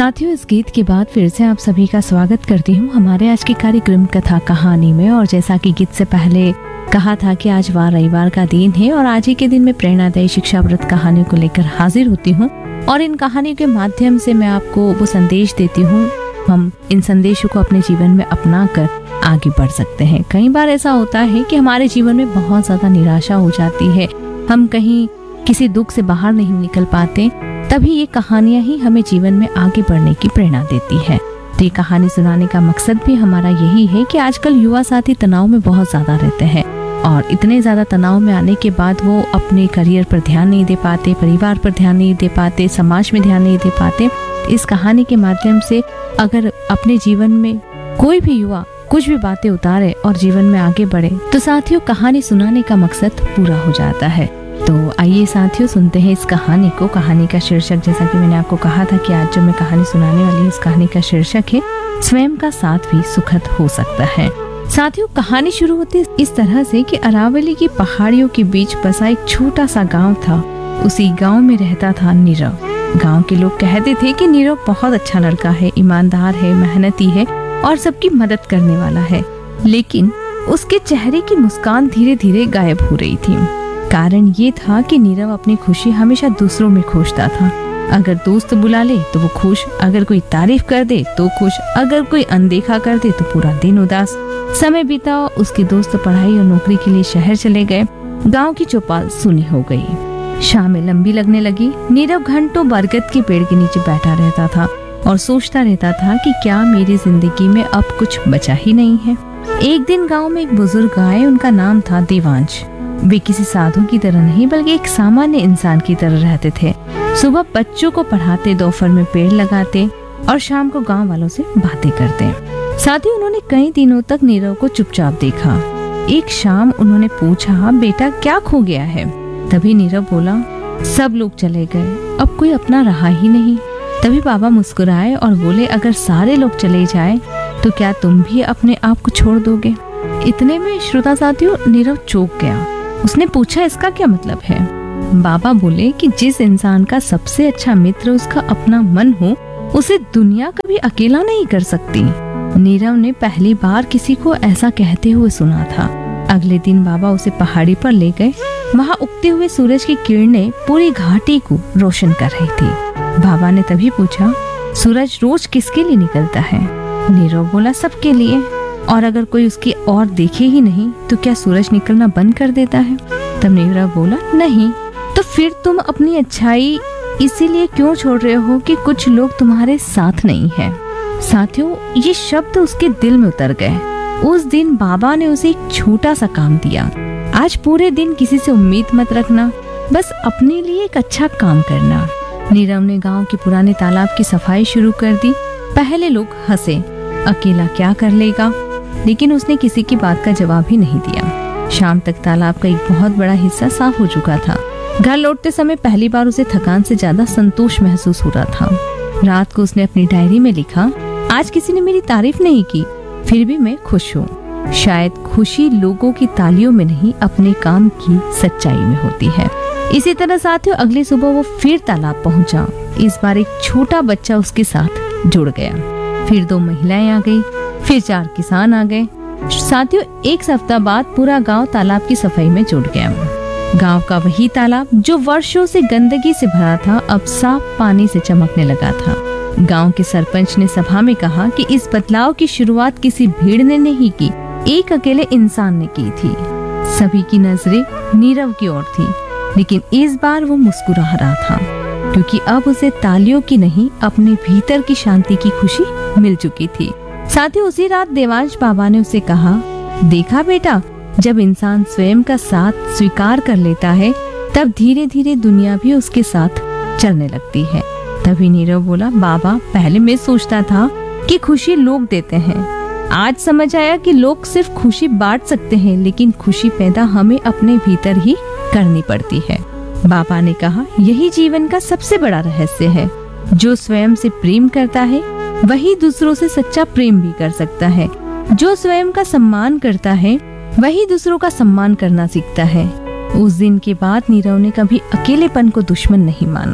साथियों, इस गीत के बाद फिर से आप सभी का स्वागत करती हूँ हमारे आज के कार्यक्रम कथा कहानी में। और जैसा कि गीत से पहले कहा था कि आज वार रविवार का दिन है और आज ही के दिन में प्रेरणादायी शिक्षाप्रद कहानियों को लेकर हाजिर होती हूँ और इन कहानियों के माध्यम से मैं आपको वो संदेश देती हूँ। हम इन संदेशों को अपने जीवन में अपना कर आगे बढ़ सकते हैं। कई बार ऐसा होता है कि हमारे जीवन में बहुत ज्यादा निराशा हो जाती है, हम कहीं किसी दुख से बाहर नहीं निकल पाते, तभी ये कहानियां ही हमें जीवन में आगे बढ़ने की प्रेरणा देती है। तो ये कहानी सुनाने का मकसद भी हमारा यही है कि आजकल युवा साथी तनाव में बहुत ज्यादा रहते हैं और इतने ज्यादा तनाव में आने के बाद वो अपने करियर पर ध्यान नहीं दे पाते, परिवार पर ध्यान नहीं दे पाते, समाज में ध्यान नहीं दे पाते। इस कहानी के माध्यम से अगर अपने जीवन में कोई भी युवा कुछ भी बातें उतारे और जीवन में आगे बढ़े तो साथियों कहानी सुनाने का मकसद पूरा हो जाता है। तो आइए साथियों सुनते हैं इस कहानी को। कहानी का शीर्षक, जैसा कि मैंने आपको कहा था कि आज जो मैं कहानी सुनाने वाली हूँ, इस कहानी का शीर्षक है स्वयं का साथ भी सुखद हो सकता है। साथियों, कहानी शुरू होती है इस तरह से कि अरावली की पहाड़ियों के बीच बसा एक छोटा सा गांव था। उसी गांव में रहता था नीरव। गांव के लोग कहते थे कि नीरव बहुत अच्छा लड़का है, ईमानदार है, मेहनती है और सबकी मदद करने वाला है। लेकिन उसके चेहरे की मुस्कान धीरे धीरे गायब हो रही थी। कारण ये था कि नीरव अपनी खुशी हमेशा दूसरों में खोजता था। अगर दोस्त बुला ले तो वो खुश, अगर कोई तारीफ कर दे तो खुश, अगर कोई अनदेखा कर दे तो पूरा दिन उदास। समय बीता, उसके दोस्त पढ़ाई और नौकरी के लिए शहर चले गए। गांव की चौपाल सुनी हो गई। शामें लंबी लगने लगी। नीरव घंटों बरगद के पेड़ के नीचे बैठा रहता था और सोचता रहता था कि क्या मेरी जिंदगी में अब कुछ बचा ही नहीं है। एक दिन गांव में एक बुजुर्ग आए। उनका नाम था देवांश। वे किसी साधु की तरह नहीं बल्कि एक सामान्य इंसान की तरह रहते थे। सुबह बच्चों को पढ़ाते, दोपहर में पेड़ लगाते और शाम को गांव वालों से बातें करते। साथ ही उन्होंने कई दिनों तक नीरव को चुपचाप देखा। एक शाम उन्होंने पूछा, बेटा क्या खो गया है? तभी नीरव बोला, सब लोग चले गए, अब कोई अपना रहा ही नहीं। तभी बाबा मुस्कुराए और बोले, अगर सारे लोग चले जाए तो क्या तुम भी अपने आप को छोड़ दोगे? इतने में श्रोता साथियों नीरव चौंक गया। उसने पूछा, इसका क्या मतलब है? बाबा बोले कि जिस इंसान का सबसे अच्छा मित्र उसका अपना मन हो, उसे दुनिया कभी अकेला नहीं कर सकती। नीरव ने पहली बार किसी को ऐसा कहते हुए सुना था। अगले दिन बाबा उसे पहाड़ी पर ले गए। वहाँ उगते हुए सूरज की किरणें पूरी घाटी को रोशन कर रही थी। बाबा ने तभी पूछा, सूरज रोज किसके लिए निकलता है? नीरव बोला, सबके लिए। और अगर कोई उसकी ओर देखे ही नहीं तो क्या सूरज निकलना बंद कर देता है? तब नीरव बोला, नहीं। तो फिर तुम अपनी अच्छाई इसीलिए क्यों छोड़ रहे हो कि कुछ लोग तुम्हारे साथ नहीं हैं? साथियों, ये शब्द उसके दिल में उतर गए। उस दिन बाबा ने उसे एक छोटा सा काम दिया। आज पूरे दिन किसी से उम्मीद मत रखना, बस अपने लिए एक अच्छा काम करना। नीरव ने गांव के पुराने तालाब की सफाई शुरू कर दी। पहले लोग हंसे, अकेला क्या कर लेगा, लेकिन उसने किसी की बात का जवाब ही नहीं दिया। शाम तक तालाब का एक बहुत बड़ा हिस्सा साफ हो चुका था। घर लौटते समय पहली बार उसे थकान से ज्यादा संतोष महसूस हो रहा था। रात को उसने अपनी डायरी में लिखा, आज किसी ने मेरी तारीफ नहीं की, फिर भी मैं खुश हूँ। शायद खुशी लोगों की तालियों में नहीं, अपने काम की सच्चाई में होती है। इसी तरह साथियों अगली सुबह वो फिर तालाब पहुँचा। इस बार एक छोटा बच्चा उसके साथ जुड़ गया। फिर 2 महिलाएं आ गई, फिर 4 किसान आ गए। साथियों एक सप्ताह बाद पूरा गांव तालाब की सफाई में जुट गया। गांव का वही तालाब जो वर्षों से गंदगी से भरा था, अब साफ पानी से चमकने लगा था। गांव के सरपंच ने सभा में कहा कि इस बदलाव की शुरुआत किसी भीड़ ने नहीं की, एक अकेले इंसान ने की थी। सभी की नजरें नीरव की ओर थी, लेकिन इस बार वो मुस्कुरा रहा था क्योंकि अब उसे तालियों की नहीं, अपने भीतर की शांति की खुशी मिल चुकी थी। साथ ही उसी रात देवांश बाबा ने उसे कहा, देखा बेटा, जब इंसान स्वयं का साथ स्वीकार कर लेता है तब धीरे धीरे दुनिया भी उसके साथ चलने लगती है। तभी नीरव बोला, बाबा पहले मैं सोचता था कि खुशी लोग देते हैं, आज समझ आया कि लोग सिर्फ खुशी बांट सकते हैं, लेकिन खुशी पैदा हमें अपने भीतर ही करनी पड़ती है। बाबा ने कहा, यही जीवन का सबसे बड़ा रहस्य है। जो स्वयं से प्रेम करता है वही दूसरों से सच्चा प्रेम भी कर सकता है। जो स्वयं का सम्मान करता है वही दूसरों का सम्मान करना सीखता है। उस दिन के बाद नीरव ने कभी अकेलेपन को दुश्मन नहीं माना।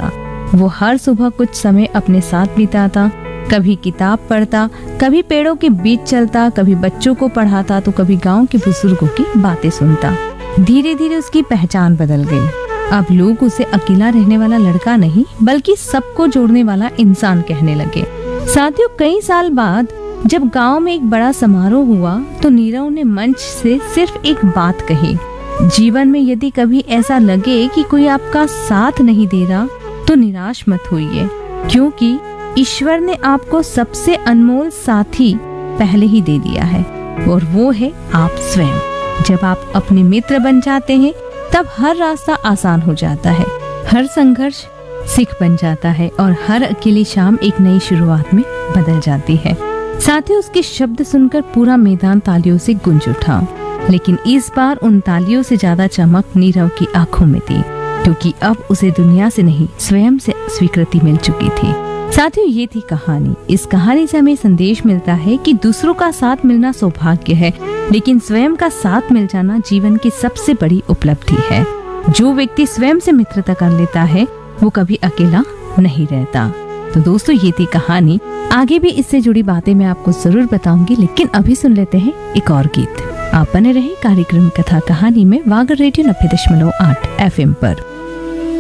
वो हर सुबह कुछ समय अपने साथ बिताता, कभी किताब पढ़ता, कभी पेड़ों के बीच चलता, कभी बच्चों को पढ़ाता तो कभी गांव के बुजुर्गों की बातें सुनता। धीरे धीरे उसकी पहचान बदल गई। अब लोग उसे अकेला रहने वाला लड़का नहीं बल्कि सबको जोड़ने वाला इंसान कहने लगे। साथियों, कई साल बाद जब गांव में एक बड़ा समारोह हुआ तो नीरव ने मंच से सिर्फ एक बात कही, जीवन में यदि कभी ऐसा लगे कि कोई आपका साथ नहीं दे रहा तो निराश मत होइए, क्योंकि ईश्वर ने आपको सबसे अनमोल साथी पहले ही दे दिया है और वो है आप स्वयं। जब आप अपने मित्र बन जाते हैं तब हर रास्ता आसान हो जाता है, हर संघर्ष सीख बन जाता है और हर अकेली शाम एक नई शुरुआत में बदल जाती है। साथियों, उसके शब्द सुनकर पूरा मैदान तालियों से गूंज उठा, लेकिन इस बार उन तालियों से ज्यादा चमक नीरव की आंखों में थी, क्योंकि अब उसे दुनिया से नहीं स्वयं से स्वीकृति मिल चुकी थी। साथियों, ये थी कहानी। इस कहानी से हमें संदेश मिलता है कि दूसरों का साथ मिलना सौभाग्य है, लेकिन स्वयं का साथ मिल जाना जीवन की सबसे बड़ी उपलब्धि है। जो व्यक्ति स्वयं से मित्रता कर लेता है वो कभी अकेला नहीं रहता। तो दोस्तों, ये थी कहानी। आगे भी इससे जुड़ी बातें मैं आपको जरूर बताऊंगी, लेकिन अभी सुन लेते हैं एक और गीत। आप बने रहे कार्यक्रम कथा कहानी में वागर रेडियो 90.8 FM पर।